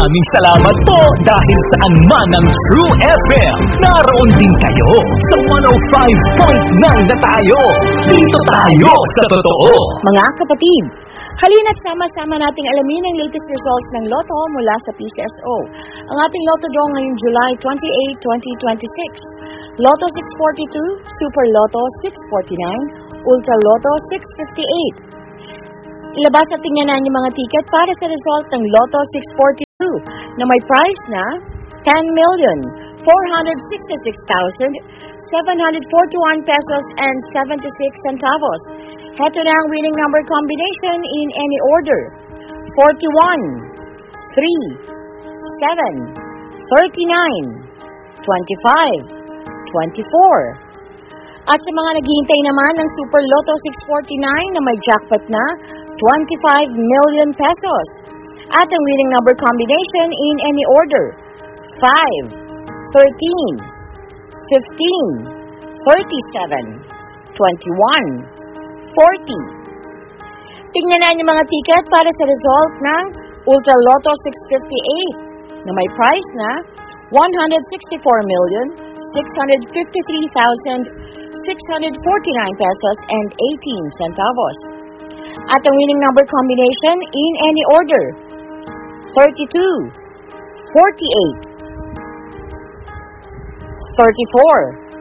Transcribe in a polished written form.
Maraming salamat po dahil saan man ang True FM. Naroon din kayo sa 105.9 na tayo. Dito tayo sa totoo. Mga kapatid, halina't sama-sama nating alamin ang latest results ng Lotto mula sa PCSO. Ang ating Lotto draw ngayong July 28, 2026. Lotto 642, Super Lotto 649, Ultra Lotto 658. Ilabas at tingnan yung mga ticket para sa result ng Lotto 642 na may price na 10,466,741 pesos and 76 centavos. Heto na ang winning number combination in any order. 41, 3, 7, 39, 25, 24. At sa mga naghihintay naman ng Super Lotto 649 na may jackpot na 25 million pesos. At ang winning number combination in any order. 5, 13, 15, 37, 21, 40. Tingnan na yung mga ticket para sa result ng Ultra Lotto 658 na may price na 164,653,649 pesos and 18 centavos. At ang winning number combination in any order, 32, 48, 34,